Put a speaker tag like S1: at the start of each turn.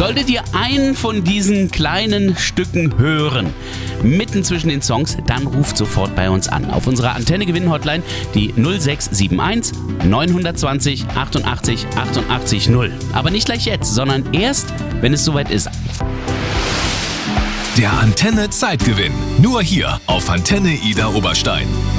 S1: Solltet ihr einen von diesen kleinen Stücken hören, mitten zwischen den Songs, dann ruft sofort bei uns an. Auf unserer Antenne-Gewinn-Hotline die 0671 920 88 88 0. Aber nicht gleich jetzt, sondern erst, wenn es soweit ist.
S2: Der Antenne Zeitgewinn. Nur hier auf Antenne Ida Oberstein.